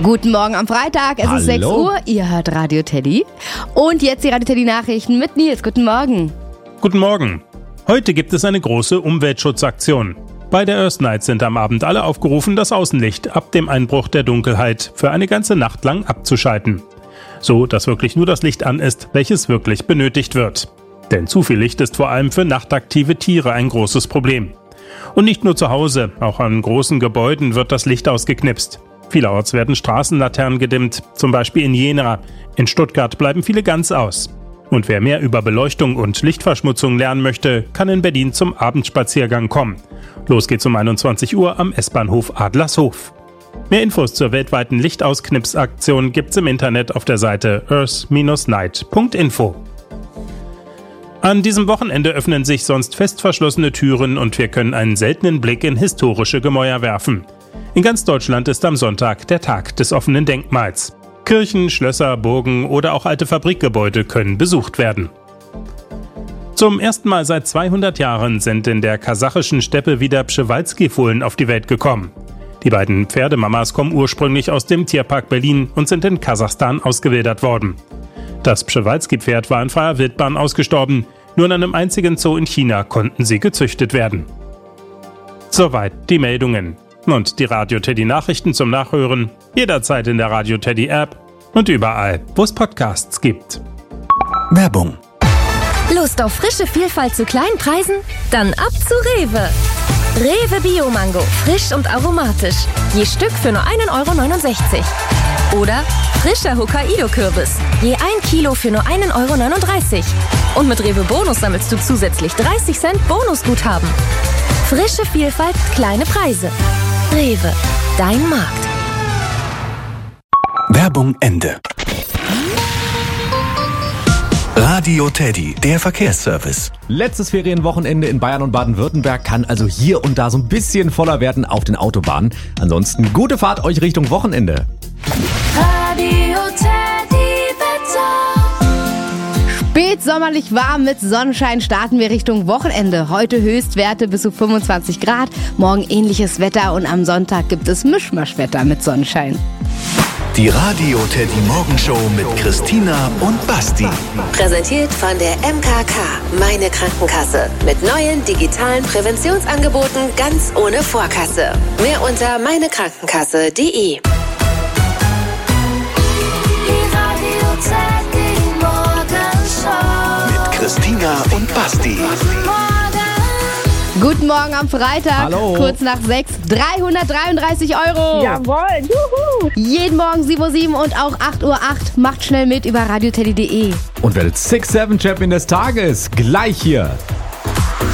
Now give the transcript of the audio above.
Guten Morgen am Freitag, es ist 6 Uhr, ihr hört Radio Teddy. Und jetzt die Radio Teddy Nachrichten mit Nils. Guten Morgen. Guten Morgen. Heute gibt es eine große Umweltschutzaktion. Bei der Earth Night sind am Abend alle aufgerufen, das Außenlicht ab dem Einbruch der Dunkelheit für eine ganze Nacht lang abzuschalten. So, dass wirklich nur das Licht an ist, welches wirklich benötigt wird. Denn zu viel Licht ist vor allem für nachtaktive Tiere ein großes Problem. Und nicht nur zu Hause, auch an großen Gebäuden wird das Licht ausgeknipst. Vielerorts werden Straßenlaternen gedimmt, zum Beispiel in Jena. In Stuttgart bleiben viele ganz aus. Und wer mehr über Beleuchtung und Lichtverschmutzung lernen möchte, kann in Berlin zum Abendspaziergang kommen. Los geht's um 21 Uhr am S-Bahnhof Adlershof. Mehr Infos zur weltweiten Lichtausknipsaktion gibt's im Internet auf der Seite earth-night.info. An diesem Wochenende öffnen sich sonst fest verschlossene Türen und wir können einen seltenen Blick in historische Gemäuer werfen. In ganz Deutschland ist am Sonntag der Tag des offenen Denkmals. Kirchen, Schlösser, Burgen oder auch alte Fabrikgebäude können besucht werden. Zum ersten Mal seit 200 Jahren sind in der kasachischen Steppe wieder Przewalski-Fohlen auf die Welt gekommen. Die beiden Pferdemamas kommen ursprünglich aus dem Tierpark Berlin und sind in Kasachstan ausgewildert worden. Das Przewalski-Pferd war in freier Wildbahn ausgestorben, nur in einem einzigen Zoo in China konnten sie gezüchtet werden. Soweit die Meldungen. Und die Radio Teddy Nachrichten zum Nachhören jederzeit in der Radio Teddy App und überall, wo es Podcasts gibt. Werbung. Lust auf frische Vielfalt zu kleinen Preisen? Dann ab zu Rewe. Rewe Bio-Mango, frisch und aromatisch. Je Stück für nur 1,69 €. Oder frischer Hokkaido-Kürbis, je 1 Kilo für nur 1,39 €. Und mit Rewe Bonus sammelst du zusätzlich 30 Cent Bonusguthaben. Frische Vielfalt, kleine Preise. Rewe, dein Markt. Werbung Ende. Radio Teddy, der Verkehrsservice. Letztes Ferienwochenende in Bayern und Baden-Württemberg kann also hier und da so ein bisschen voller werden auf den Autobahnen. Ansonsten gute Fahrt euch Richtung Wochenende. Radio Teddy Wetter. Spätsommerlich warm mit Sonnenschein starten wir Richtung Wochenende. Heute Höchstwerte bis zu 25 Grad, morgen ähnliches Wetter und am Sonntag gibt es Mischmaschwetter mit Sonnenschein. Die Radio Teddy Morgenshow mit Christina und Basti. Präsentiert von der MKK, meine Krankenkasse. Mit neuen digitalen Präventionsangeboten ganz ohne Vorkasse. Mehr unter meinekrankenkasse.de. Mit Christina und Basti. Guten Morgen am Freitag, Hallo. Kurz nach 6, 333 €. Jawohl, juhu! Jeden Morgen 7:07 Uhr und auch 8:08 Uhr. Macht schnell mit über radioteddy.de. Und werdet 6-7 Champion des Tages. Gleich hier.